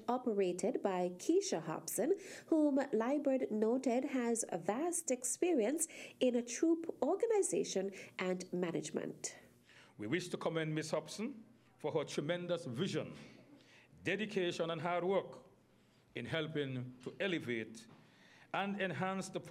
operated by Keisha Hobson, whom Liburd noted has a vast experience in a troop organization and management. We wish to commend Ms. Hobson for her tremendous vision, dedication, and hard work in helping to elevate and enhance the